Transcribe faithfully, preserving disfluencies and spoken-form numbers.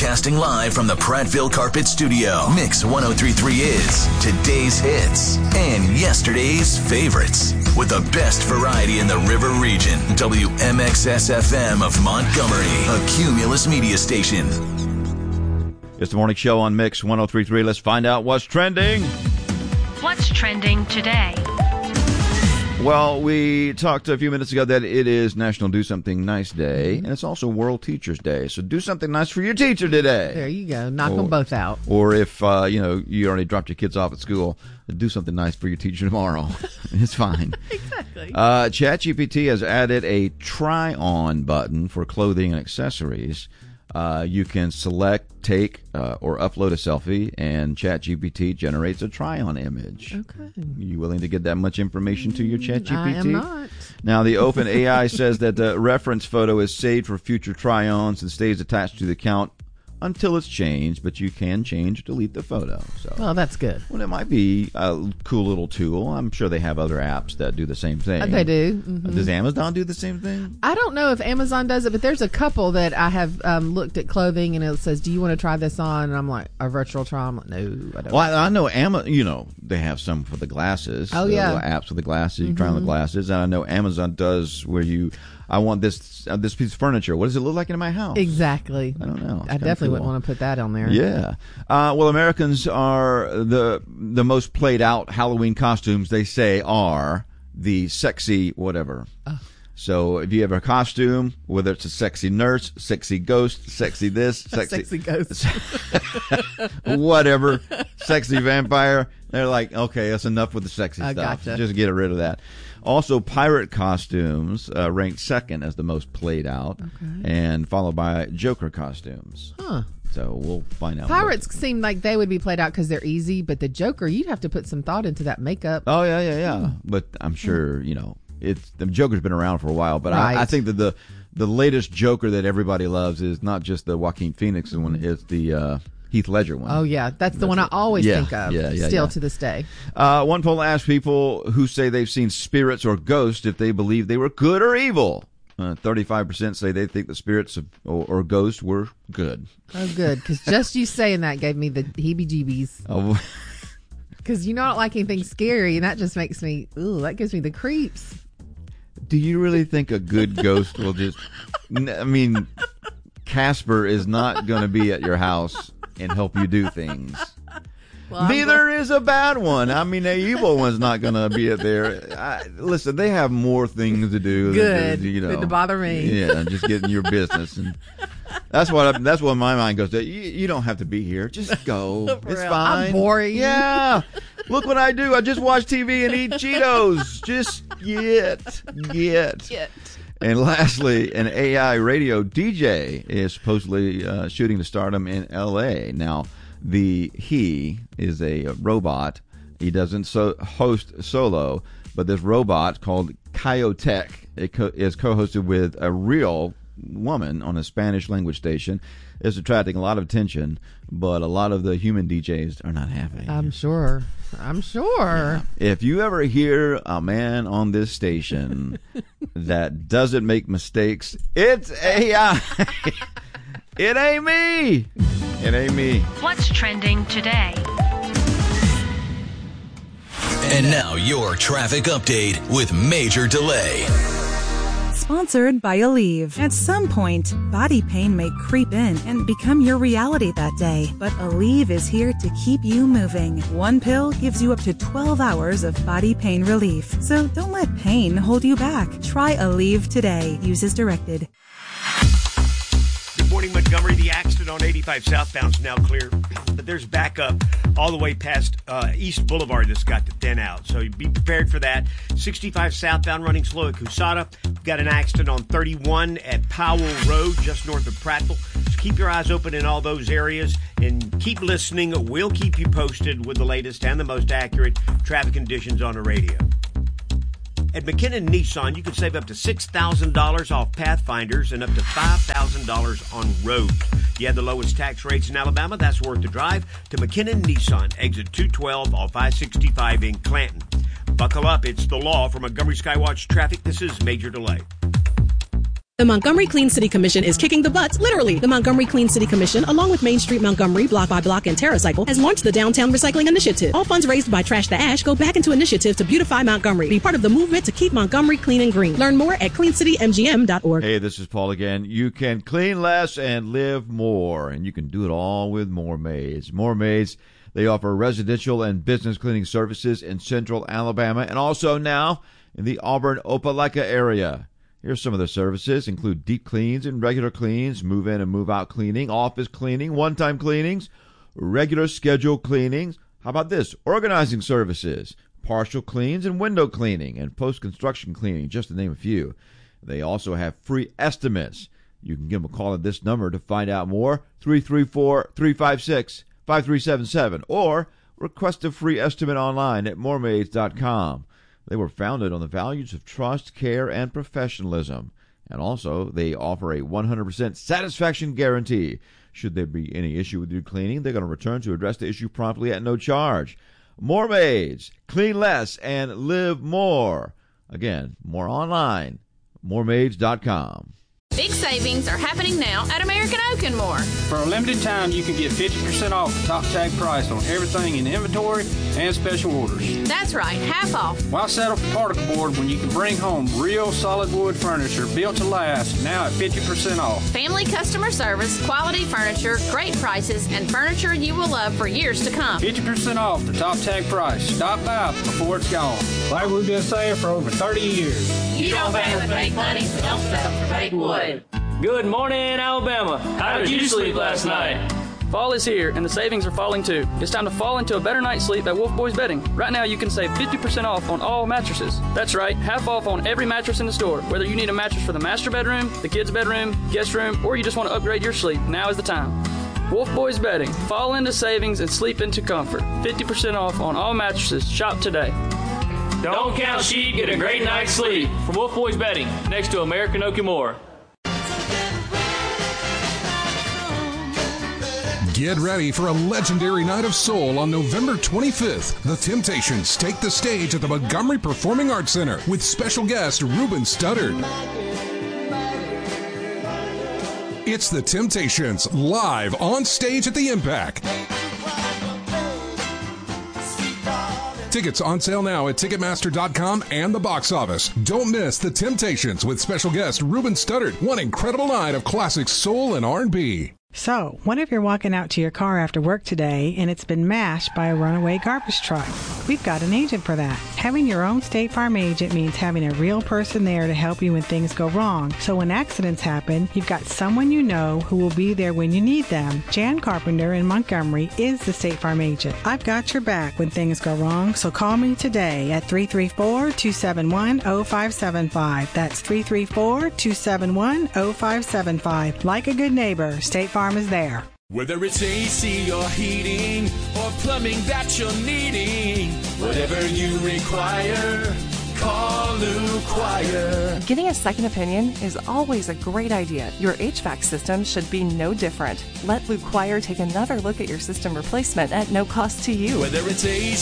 Broadcasting live from the Prattville Carpet Studio. Mix one oh three point three is today's hits and yesterday's favorites. With the best variety in the River Region. W M X S F M of Montgomery. A Cumulus media station. It's the morning show on Mix one oh three point three. Let's find out what's trending. What's trending today? Well, we talked a few minutes ago that it is National Do Something Nice Day, and it's also World Teachers Day. So do something nice for your teacher today. There you go. Knock or, them both out. Or if, uh, you know, you already dropped your kids off at school, do something nice for your teacher tomorrow. It's fine. Exactly. Uh, ChatGPT has added a try-on button for clothing and accessories. Uh, you can select, take, uh, or upload a selfie, and ChatGPT generates a try-on image. Okay. Are you willing to get that much information to your ChatGPT? I am not. Now, the OpenAI says that the reference photo is saved for future try-ons and stays attached to the account until it's changed, but you can change or delete the photo. So, well, that's good. Well, it might be a cool little tool. I'm sure they have other apps that do the same thing. Uh, they do. Mm-hmm. Does Amazon do the same thing? I don't know if Amazon does it, but there's a couple that I have um, looked at clothing, and it says, do you want to try this on? And I'm like, a virtual try? I'm like, no, I don't. Well, I, I know, Ama- you know, they have some for the glasses. Oh, the yeah. little apps for the glasses. You Mm-hmm. try on the glasses. And I know Amazon does where you... I want this uh, this piece of furniture. What does it look like in my house? Exactly. I don't know. It's I definitely cool. wouldn't want to put that on there. Yeah. Uh, well, Americans are the the most played out Halloween costumes. They say are the sexy whatever. Oh. So if you have a costume, whether it's a sexy nurse, sexy ghost, sexy this, sexy, Sexy ghost. whatever, sexy vampire, they're like, okay, that's enough with the sexy I stuff. gotcha. Just get rid of that. Also, pirate costumes uh, ranked second as the most played out, Okay. and followed by Joker costumes. Huh. So we'll find out. Pirates what- seem like they would be played out because they're easy, but the Joker, you'd have to put some thought into that makeup. Oh yeah, yeah, yeah. But I'm sure you know it's the Joker's been around for a while. But Right. I, I think that the the latest Joker that everybody loves is not just the Joaquin Phoenix one; it's the uh, Heath Ledger one. Oh, yeah. That's the one I always Yeah, think of, yeah, yeah, still yeah. to this day. Uh, one poll asked people who say they've seen spirits or ghosts if they believe they were good or evil. Uh, thirty-five percent say they think the spirits of, or, or ghosts were good. Oh, good. Because just you saying that gave me the heebie-jeebies. Oh, Because you know I don't like anything scary, and that just makes me, ooh, that gives me the creeps. do you really think a good ghost will just... I mean, Casper is not going to be at your house and help you do things. Well, Neither is a bad one. I mean, the evil one's not going to be there. I, listen, they have more things to do. Good. Than, you know, Than to bother me. Yeah, just get in your business. And that's what I, that's what my mind goes to. You, you don't have to be here. Just go. For It's real. fine. I'm boring. Yeah. Look what I do. I just watch T V and eat Cheetos. Just get, get. Get. And lastly, an A I radio D J is supposedly uh, shooting to stardom in L A. Now, the he is a robot. He doesn't so host solo, but this robot called Kyotech it co- is co-hosted with a real woman on a Spanish language station. It's attracting a lot of attention, but a lot of the human D Js are not happy. I'm sure. I'm sure. If you ever hear a man on this station that doesn't make mistakes, it's A I. It ain't me. It ain't me. What's trending today? And now your traffic update with Major Delay. Sponsored by Aleve. At some point, body pain may creep in and become your reality that day. But Aleve is here to keep you moving. One pill gives you up to twelve hours of body pain relief. So don't let pain hold you back. Try Aleve today. Use as directed. Good morning, Montgomery. The accident on eighty-five southbound is now clear, but there's backup all the way past uh, East Boulevard that's got to thin out. So be prepared for that. sixty-five southbound running slow at Cusada. We've got an accident on thirty-one at Powell Road, just north of Prattville. So keep your eyes open in all those areas and keep listening. We'll keep you posted with the latest and the most accurate traffic conditions on the radio. At McKinnon Nissan, you can save up to six thousand dollars off Pathfinders and up to five thousand dollars on roads. You have the lowest tax rates in Alabama. That's worth the drive to McKinnon Nissan, exit two twelve off I sixty-five in Clanton. Buckle up. It's the law. For Montgomery Skywatch Traffic, this is Major Delay. The Montgomery Clean City Commission is kicking the butts, literally. The Montgomery Clean City Commission, along with Main Street Montgomery, Block by Block, and TerraCycle, has launched the Downtown Recycling Initiative. All funds raised by Trash the Ash go back into initiatives to beautify Montgomery. Be part of the movement to keep Montgomery clean and green. Learn more at clean city m g m dot org. Hey, this is Paul again. You can clean less and live more, and you can do it all with More Maids. More Maids, they offer residential and business cleaning services in central Alabama and also now in the Auburn-Opelika area. Here's some of the services. Include deep cleans and regular cleans, move-in and move-out cleaning, office cleaning, one-time cleanings, regular scheduled cleanings. How about this? Organizing services, partial cleans and window cleaning, and post-construction cleaning, just to name a few. They also have free estimates. You can give them a call at this number to find out more, three three four, three five six, five three seven seven, or request a free estimate online at more maids dot com. They were founded on the values of trust, care, and professionalism. And also, they offer a one hundred percent satisfaction guarantee. Should there be any issue with your cleaning, they're going to return to address the issue promptly at no charge. More Maids. Clean less and live more. Again, more online. more maids dot com. Big savings are happening now at American Oak and More. For a limited time, you can get fifty percent off the top tag price on everything in inventory and special orders. That's right, half off. Why settle for particle board when you can bring home real solid wood furniture built to last, now at fifty percent off? Family customer service, quality furniture, great prices, and furniture you will love for years to come. fifty percent off the top tag price. Stop by before it's gone. Like we've been saying for over thirty years. You don't pay with fake money, so don't settle for fake wood. Good morning, Alabama. How did you sleep last night? Fall is here, and the savings are falling too. It's time to fall into a better night's sleep at Wolf Boys Bedding. Right now, you can save fifty percent off on all mattresses. That's right, half off on every mattress in the store. Whether you need a mattress for the master bedroom, the kids' bedroom, guest room, or you just want to upgrade your sleep, now is the time. Wolf Boys Bedding. Fall into savings and sleep into comfort. fifty percent off on all mattresses. Shop today. Don't count sheep, get a great night's sleep. From Wolf Boys Bedding, next to American Oak and More. Get ready for a legendary night of soul on November twenty-fifth. The Temptations take the stage at the Montgomery Performing Arts Center with special guest Ruben Studdard. It's the Temptations live on stage at the Impact. Tickets on sale now at Ticketmaster dot com and the box office. Don't miss The Temptations with special guest Ruben Studdard. One incredible night of classic soul and R and B. So, what if you're walking out to your car after work today and it's been mashed by a runaway garbage truck? We've got an agent for that. Having your own State Farm agent means having a real person there to help you when things go wrong. So when accidents happen, you've got someone you know who will be there when you need them. Jan Carpenter in Montgomery is the State Farm agent. I've got your back when things go wrong, so call me today at three three four, two seven one, zero five seven five. That's three three four, two seven one, zero five seven five. Like a good neighbor, State Farm is there. Whether it's A C or heating or plumbing that you're needing, whatever you require, call Lou Choir. Getting a second opinion is always a great idea. Your H V A C system should be no different. Let Lou Choir take another look at your system replacement at no cost to you. Whether it's A